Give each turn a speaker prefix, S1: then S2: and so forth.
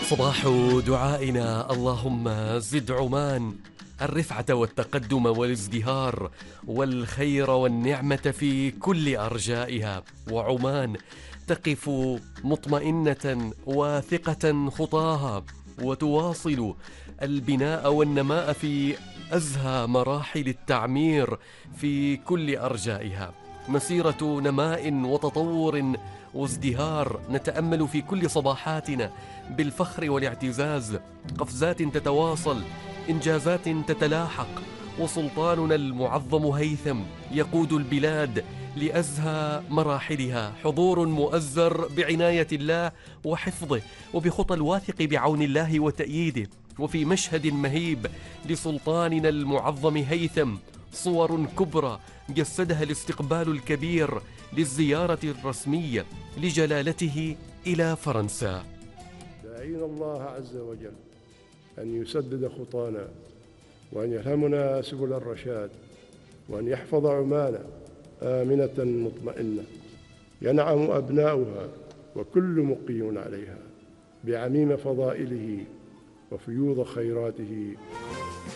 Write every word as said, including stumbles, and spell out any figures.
S1: صباح دعائنا اللهم زد عمان الرفعة والتقدم والازدهار والخير والنعمة في كل أرجائها، وعمان تقف مطمئنة واثقة خطاها وتواصل البناء والنماء في أزهى مراحل التعمير في كل أرجائها. مسيرة نماء وتطور وازدهار نتأمل في كل صباحاتنا بالفخر والاعتزاز، قفزات تتواصل، إنجازات تتلاحق، وسلطاننا المعظم هيثم يقود البلاد لأزهى مراحلها، حضور مؤزر بعناية الله وحفظه وبخطى الواثق بعون الله وتأييده. وفي مشهد مهيب لسلطاننا المعظم هيثم صور كبرى جسدها الاستقبال الكبير للزيارة الرسمية لجلالته إلى فرنسا.
S2: داعين الله عز وجل أن يسدد خطانا وأن يلهمنا سبل الرشاد وأن يحفظ عمان آمنة مطمئنة ينعم أبناؤها وكل مقيم عليها بعميم فضائله وفيوض خيراته